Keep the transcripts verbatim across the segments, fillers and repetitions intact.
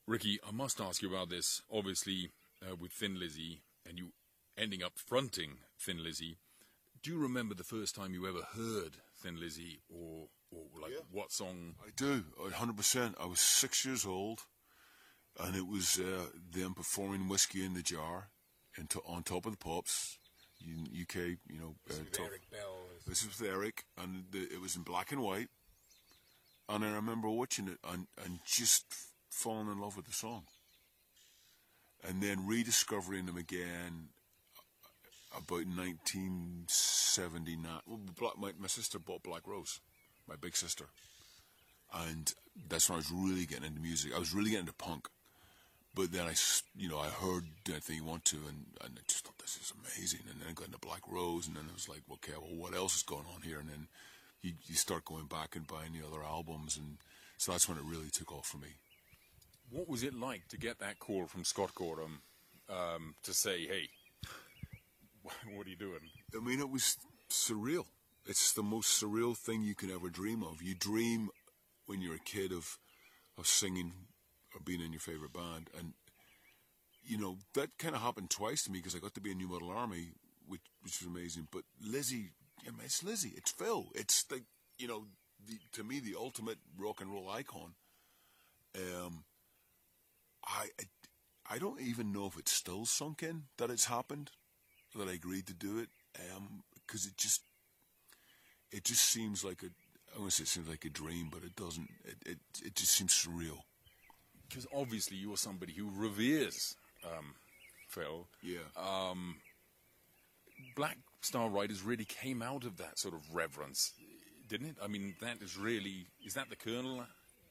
Ricky, I must ask you about this. Obviously, uh, with Thin Lizzy, and you ending up fronting Thin Lizzy. Do you remember the first time you ever heard Thin Lizzy, or, or like Yeah. what song? I do, one hundred percent. I was six years old, and it was uh, them performing Whiskey in the Jar into, on Top of the Pops, in U K, you know. This Uh, was top, Eric Bell. this was with Eric, and the, it was in black and white. And I remember watching it and, and just falling in love with the song. And then rediscovering them again about nineteen seventy-nine. Well, Black, my, my sister bought Black Rose, my big sister. And that's when I was really getting into music. I was really getting into punk. But then I, you know, I heard Anything You Want To, and, and I just thought, this is amazing. And then I got into Black Rose, and then I was like, okay, well, what else is going on here? And then you, you start going back and buying the other albums, and so that's when it really took off for me. What was it like to get that call from Scott Gorham um, to say, hey, what are you doing? I mean, it was surreal. It's the most surreal thing you can ever dream of. You dream when you're a kid of of singing or being in your favorite band, and you know that kind of happened twice to me because I got to be in New Model Army, which which was amazing. But Lizzy, I mean, it's Lizzy, it's Phil, it's the you know the, to me the ultimate rock and roll icon. Um, I, I I don't even know if it's still sunk in that it's happened, that I agreed to do it, because um, it just it just seems like a I want to say it seems like a dream, but it doesn't. It it, it just seems surreal. Because obviously you are somebody who reveres um, Phil. Yeah. Um, Black Star Riders really came out of that sort of reverence, didn't it? I mean, that is really is that the kernel?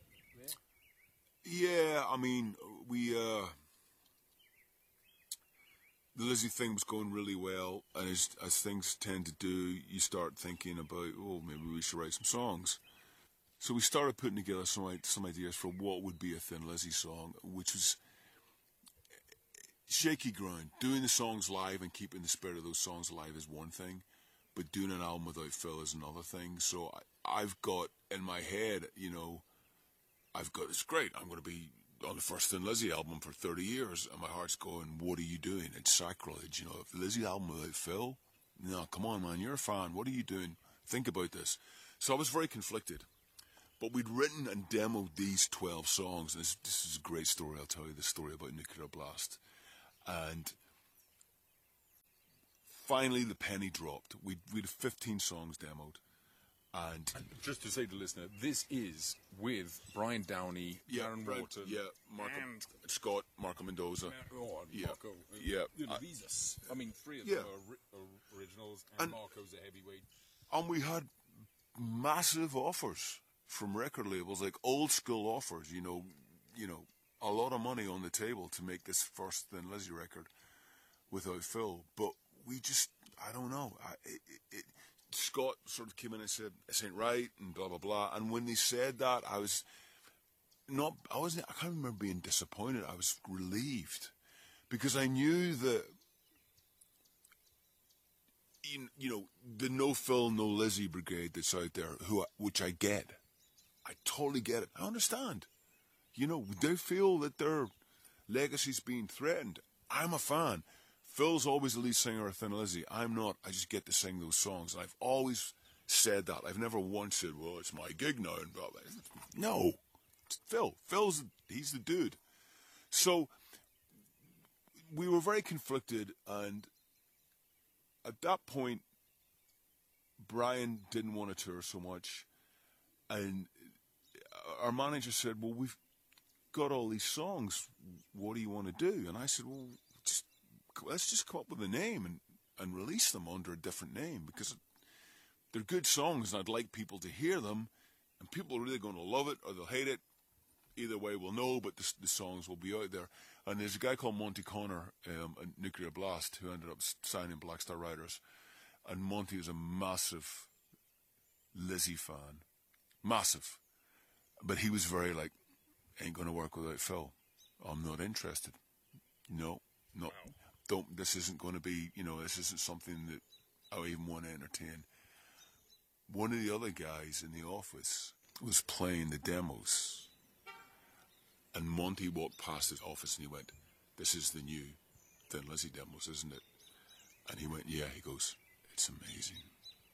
Yeah, I mean, we, uh, the Lizzy thing was going really well, and as, as things tend to do, you start thinking about, oh, maybe we should write some songs. So we started putting together some, some ideas for what would be a Thin Lizzy song, which was shaky ground. Doing the songs live and keeping the spirit of those songs alive is one thing, but doing an album without Phil is another thing. So I, I've got in my head, you know, I've got, it's great, I'm going to be on the first Thin Lizzy album for thirty years, and my heart's going, what are you doing? It's sacrilege, you know, if the Lizzy album without Phil, no, come on, man, you're a fan, what are you doing? Think about this. So I was very conflicted, but we'd written and demoed these twelve songs, and this, this is a great story, I'll tell you the story about Nuclear Blast, and finally the penny dropped. We'd, we'd fifteen songs demoed. And, and just to say to the listener, this is with Brian Downey, yeah, Aaron Brian, Wharton, yeah, Marco, and Scott, Marco Mendoza. Oh, and yeah, Marco. yeah. You know, I, these are, I mean, three of yeah. them are, ri- are originals, and, and Marco's a heavyweight. And we had massive offers from record labels, like old school offers. You know, you know, a lot of money on the table to make this first Thin Lizzy record without Phil. But we just, I don't know. I, it, it, Scott sort of came in and said, "This ain't right," and blah blah blah. And when they said that, I was not. I wasn't. I can't remember being disappointed. I was relieved because I knew that you, you know the no Phil, no Lizzy brigade that's out there, who which I get. I totally get it. I understand. You know, they feel that their legacy's being threatened. I'm a fan. Phil's always the lead singer of Thin Lizzy. I'm not. I just get to sing those songs. And I've always said that. I've never once said, well, it's my gig now. And blah, blah. No. It's Phil. Phil's, he's the dude. So we were very conflicted. And at that point, Brian didn't want to tour so much. And our manager said, well, we've got all these songs. What do you want to do? And I said, well, just let's just come up with a name and, and release them under a different name, because they're good songs and I'd like people to hear them, and people are really going to love it or they'll hate it. Either way, we'll know, but the, the songs will be out there. And there's a guy called Monty Connor um, at Nuclear Blast who ended up signing Black Star Riders. And Monty is a massive Lizzy fan. Massive. But he was very like, ain't going to work without Phil. I'm not interested. No, no. Wow. Don't, this isn't going to be, you know, this isn't something that I even want to entertain. One of the other guys in the office was playing the demos, and Monty walked past his office and he went, "This is the new Thin Lizzy demos, isn't it?" And he went, "Yeah." He goes, "It's amazing."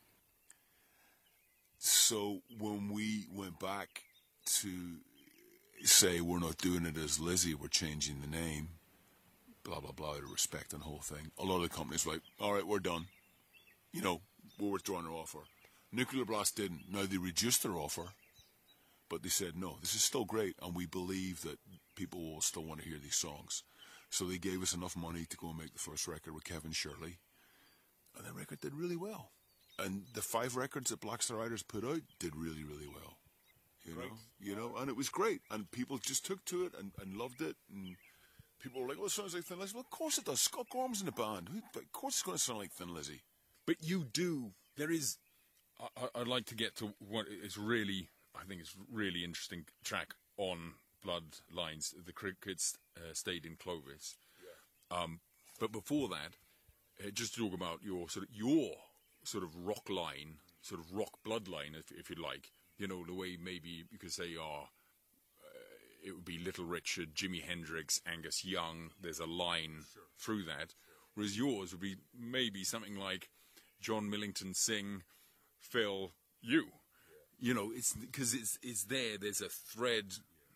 So when we went back to say we're not doing it as Lizzy, we're changing the name, blah, blah, blah, out of respect and the whole thing, a lot of the companies were like, "All right, we're done. You know, we're withdrawing our offer." Nuclear Blast didn't. Now, they reduced their offer, but they said, "No, this is still great, and we believe that people will still want to hear these songs." So they gave us enough money to go and make the first record with Kevin Shirley, and that record did really well. And the five records that Black Star Riders put out did really, really well. You know, right. you know, and it was great, and people just took to it and, and loved it, and people were like, "Well, it sounds like Thin Lizzy." Well, of course it does. Scott Gorham's in the band. Who, of course it's going to sound like Thin Lizzy. But you do. There is. I, I'd like to get to what is really, I think, it's really interesting track on Bloodlines. The Crickets uh, stayed in Clovis. Yeah. Um, but before that, uh, just to talk about your sort of your sort of rock line, sort of rock bloodline, if, if you like. You know, the way maybe you could say, oh, uh, it would be Little Richard, Jimi Hendrix, Angus Young. There's a line sure. through that. Whereas yours would be maybe something like John Millington Singh, Phil, you. Yeah. You know, it's because it's it's there. There's a thread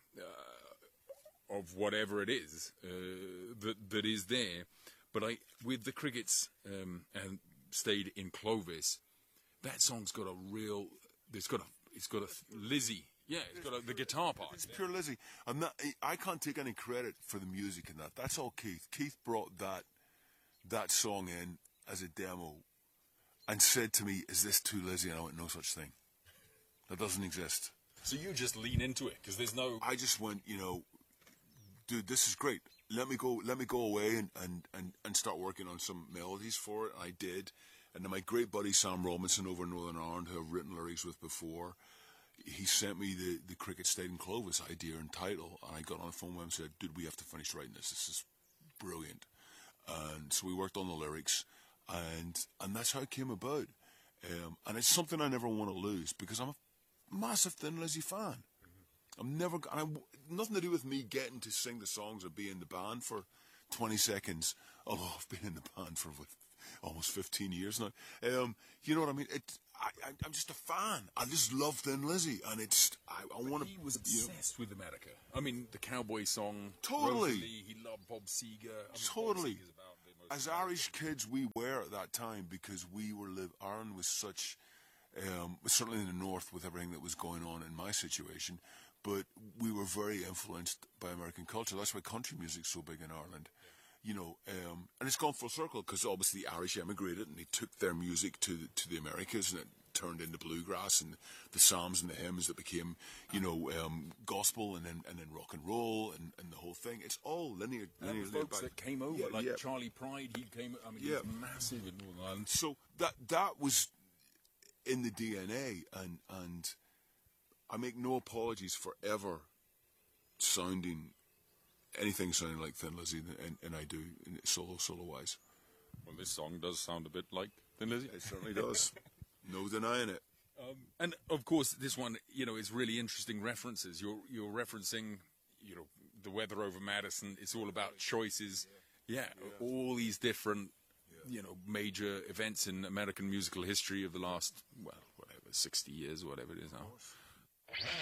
uh, of whatever it is uh, that that is there. But I, with the Crickets um, and stayed in Clovis, that song's got a real. It's got a. It's got a Lizzy. Yeah, it's got a, the guitar part. It's pure Lizzy. I'm not. I can't take any credit for the music in that. That's all Keith. Keith brought that that song in as a demo and said to me, "Is this too Lizzy?" And I went, "No such thing. That doesn't exist." So you just lean into it because there's no. I just went, you know, dude, this is great. Let me go. Let me go away and and and, and start working on some melodies for it. I did. And then my great buddy Sam Robinson over in Northern Ireland, who I've written lyrics with before, he sent me the, the Cricket Stayed in Clovis idea and title, and I got on the phone with him and said, "Dude, we have to finish writing this. This is brilliant." And so we worked on the lyrics, and and that's how it came about. Um, and it's something I never want to lose because I'm a massive Thin Lizzy fan. Mm-hmm. I'm never, and I'm, nothing to do with me getting to sing the songs or be in the band for twenty seconds, although I've been in the band for what, almost fifteen years now. Um, you know what I mean? It, I, I, I'm just a fan. I just love Thin Lizzy, and it's. I, I want to. He was obsessed you know, with America. I mean, the cowboy song. Totally. Rosalie, he loved Bob Seger. I mean, totally. Bob about the As Irish kids, we were at that time because we were live. Ireland was such. Um, certainly in the north, with everything that was going on in my situation, but we were very influenced by American culture. That's why country music's so big in Ireland. Yeah. You know, um, and it's gone full circle because obviously the Irish emigrated and they took their music to the, to the Americas and it turned into bluegrass and the psalms and the hymns that became, you know, um, gospel and then and then rock and roll and, and the whole thing. It's all linear. linear and the folks back. that came over, yeah, like yeah. Charlie Pride, he came. I mean, yeah. he was massive in Northern Ireland. So that that was in the D N A, and and I make no apologies for ever sounding. Anything sounding like Thin Lizzy, and, and I do, solo, solo-wise. Well, this song does sound a bit like Thin Lizzy. It certainly does. No denying it. Um, and, of course, this one, you know, is really interesting references. You're you're referencing, you know, The Weather Over Madison. It's all about choices. Yeah, yeah. yeah. all these different, yeah. you know, major events in American musical history of the last, well, whatever, sixty years or whatever it is now.